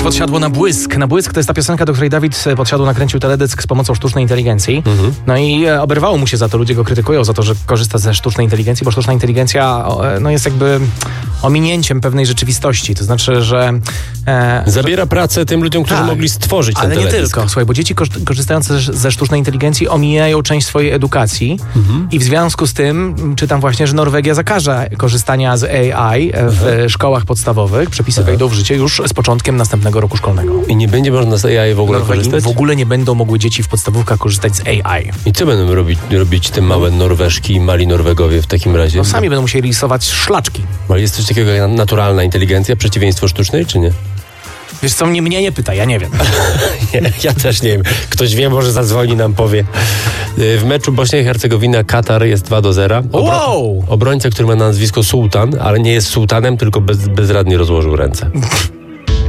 podsiadło na Błysk. Na Błysk to jest ta piosenka, do której Dawid podsiadł, nakręcił teledysk z pomocą sztucznej inteligencji. No i oberwało mu się za to. Ludzie go krytykują za to, że korzysta ze sztucznej inteligencji, bo sztuczna inteligencja jest jakby ominięciem pewnej rzeczywistości. To znaczy, że... Zabiera pracę tym ludziom, którzy mogli stworzyć ten ale teledysk. nie tylko. Słuchaj, bo dzieci korzystające ze sztucznej inteligencji omijają część swojej edukacji i w związku z tym czytam właśnie, że Norwegia zakaże korzystania z AI w szkołach podstawowych. Przepisy wejdą w życie już z początkiem następnego roku szkolnego. I nie będzie można z AI w ogóle korzystać? W ogóle nie będą mogły dzieci w podstawówkach korzystać z AI. I co będą robić te małe Norweżki i mali Norwegowie w takim razie? No sami będą musieli rysować szlaczki. Ale jest coś takiego jak naturalna inteligencja, przeciwieństwo sztucznej, czy nie? Wiesz co, mnie nie pytaj, ja nie wiem. Nie, ja też nie wiem. Ktoś wie, może zadzwoni, nam powie. W meczu Bośnia i Hercegowina Katar jest 2-0. Wow! Obrońca, który ma na nazwisko Sułtan, ale nie jest sułtanem, tylko bezradnie rozłożył ręce.